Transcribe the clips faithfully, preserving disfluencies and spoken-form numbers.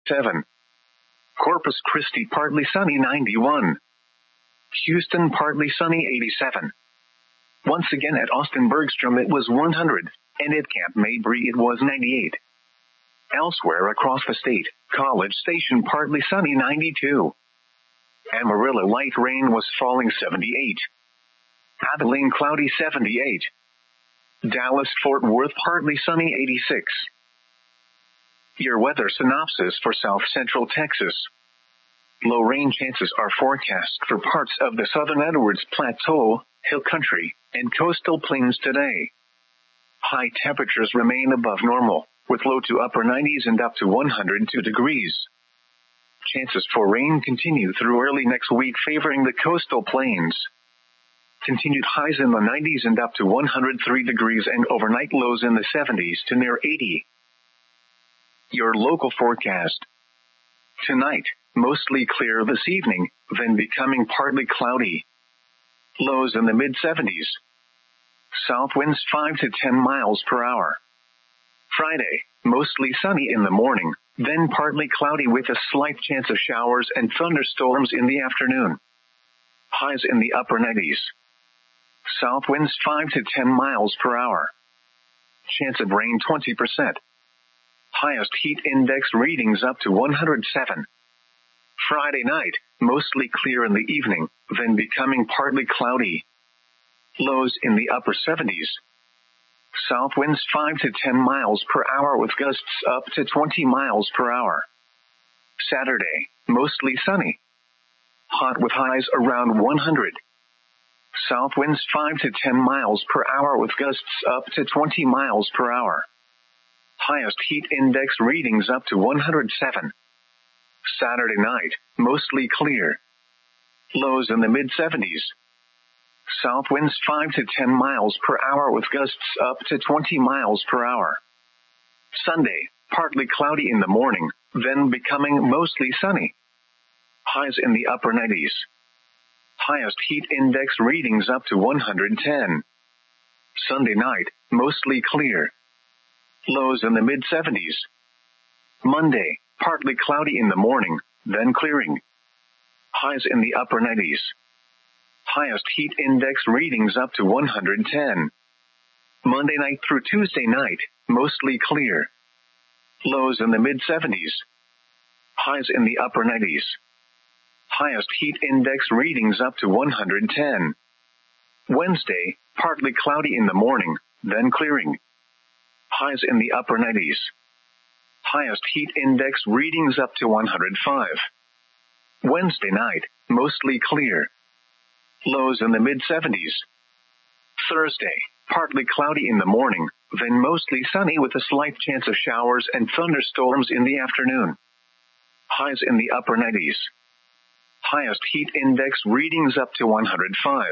seven. Corpus Christi partly sunny ninety-one. Houston partly sunny eighty-seven. Once again at Austin Bergstrom it was one hundred, and at Camp Mabry it was ninety-eight. Elsewhere across the state, College Station partly sunny ninety-two. Amarillo light rain was falling seventy-eight. Abilene cloudy seventy-eight. Dallas Fort Worth partly sunny eighty-six. Your weather synopsis for South Central Texas. Low rain chances are forecast for parts of the southern Edwards Plateau, Hill Country, and coastal plains today. High temperatures remain above normal, with low to upper nineties and up to one hundred two degrees. Chances for rain continue through early next week, favoring the coastal plains. Continued highs in the nineties and up to one hundred three degrees, and overnight lows in the seventies to near eighty. Your local forecast. Tonight, mostly clear this evening, then becoming partly cloudy. Lows in the mid seventies. South winds five to ten miles per hour. Friday, mostly sunny in the morning, then partly cloudy with a slight chance of showers and thunderstorms in the afternoon. Highs in the upper nineties. South winds five to ten miles per hour. Chance of rain twenty percent. Highest heat index readings up to one hundred seven. Friday night, mostly clear in the evening, then becoming partly cloudy. Lows in the upper seventies. South winds five to ten miles per hour with gusts up to twenty miles per hour. Saturday, mostly sunny. Hot with highs around one hundred. South winds five to ten miles per hour with gusts up to twenty miles per hour. Highest heat index readings up to one hundred seven. Saturday night, mostly clear. Lows in the mid seventies. South winds five to ten miles per hour with gusts up to twenty miles per hour. Sunday, partly cloudy in the morning, then becoming mostly sunny. Highs in the upper nineties. Highest heat index readings up to one hundred ten. Sunday night, mostly clear. Lows in the mid seventies. Monday, partly cloudy in the morning, then clearing. Highs in the upper nineties. Highest heat index readings up to one hundred ten. Monday night through Tuesday night, mostly clear. Lows in the mid seventies. Highs in the upper nineties. Highest heat index readings up to one hundred ten. Wednesday, partly cloudy in the morning, then clearing. Highs in the upper nineties. Highest heat index readings up to one hundred five. Wednesday night, mostly clear. Lows in the mid seventies. Thursday, partly cloudy in the morning, then mostly sunny with a slight chance of showers and thunderstorms in the afternoon. Highs in the upper nineties. Highest heat index readings up to one hundred five.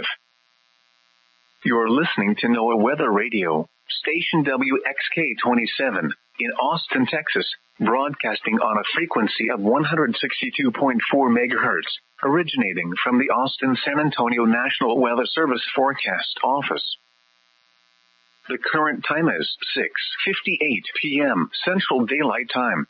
You're listening to NOAA Weather Radio, station W X K twenty-seven, in Austin, Texas, broadcasting on a frequency of one hundred sixty-two point four megahertz, originating from the Austin-San Antonio National Weather Service Forecast Office. The current time is six fifty-eight p.m. Central Daylight Time.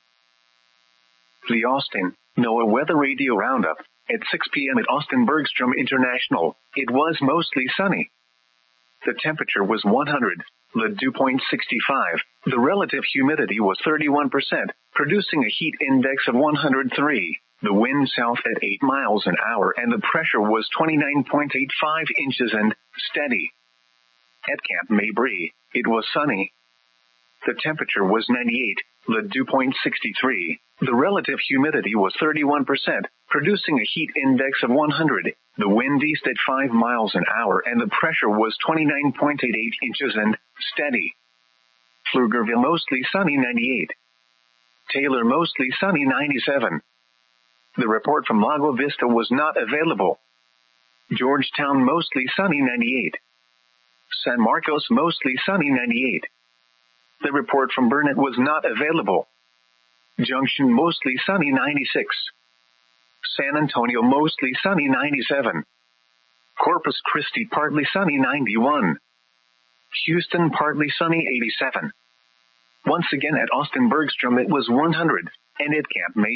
The Austin NOAA Weather Radio Roundup. At six p.m. at Austin Bergstrom International, it was mostly sunny. The temperature was one hundred, the dew point sixty-five, the relative humidity was thirty-one percent, producing a heat index of one hundred three, the wind south at eight miles an hour, and the pressure was twenty-nine point eight five inches and steady. At Camp Mabry, it was sunny. The temperature was ninety-eight, the dew point sixty-three, the relative humidity was thirty-one percent, producing a heat index of one hundred, the wind east at five miles an hour, and the pressure was twenty-nine point eight eight inches and steady. Pflugerville mostly sunny ninety-eight. Taylor mostly sunny ninety-seven. The report from Lago Vista was not available. Georgetown mostly sunny ninety-eight. San Marcos mostly sunny ninety-eight. The report from Burnett was not available. Junction mostly sunny ninety-six. San Antonio mostly sunny ninety-seven. Corpus Christi partly sunny ninety-one. Houston partly sunny eighty-seven. Once again at Austin Bergstrom it was one hundred, and at Camp Mabry